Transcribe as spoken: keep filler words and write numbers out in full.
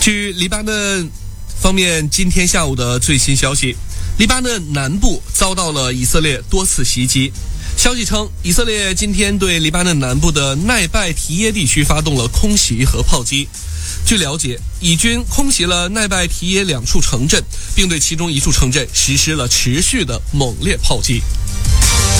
据黎巴嫩方面今天下午的最新消息，黎巴嫩南部遭到了以色列多次袭击。消息称，以色列今天对黎巴嫩南部的奈拜提耶地区发动了空袭和炮击。据了解，以军空袭了奈拜提耶两处城镇，并对其中一处城镇实施了持续的猛烈炮击。